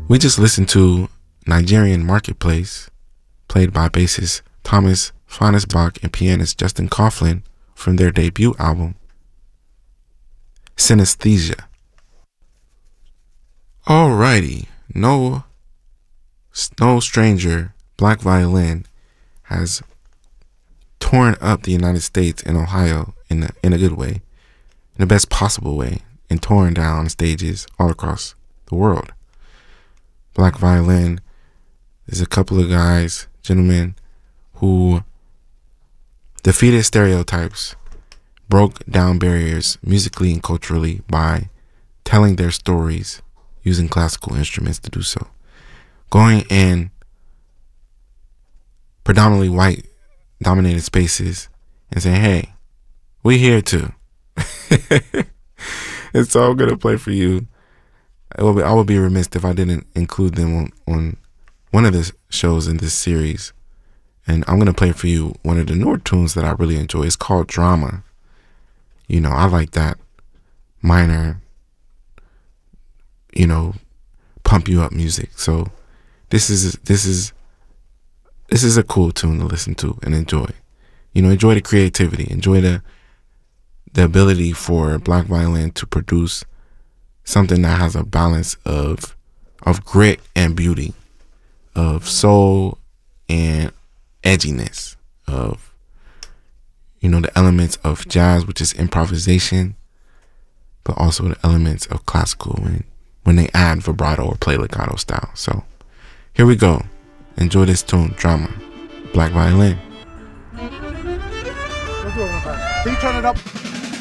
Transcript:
We just listened to Nigerian Marketplace, played by bassist Thomas Bach and pianist Justin Coughlin from their debut album, Synesthesia. Alrighty, no stranger, Black Violin has torn up the United States and Ohio in a good way, in the best possible way, and torn down stages all across the world. Black Violin is a couple of guys, gentlemen, who defeated stereotypes, broke down barriers musically and culturally by telling their stories using classical instruments to do so. Going in predominantly white dominated spaces and saying, hey, we here too. And so I'm going to play for you. I would be remiss if I didn't include them on one of the shows in this series. And I'm going to play for you one of the newer tunes that I really enjoy. It's called Drama. You know, I like that minor, pump you up music. So this is a cool tune to listen to and enjoy. Enjoy the creativity, enjoy the ability for Black Violin to produce something that has a balance of grit and beauty, of soul and edginess, of the elements of jazz, which is improvisation, but also the elements of classical when they add vibrato or play legato style. So here we go. Enjoy this tune, Drama, Black Violin. Let's do it one time. Can you turn it up?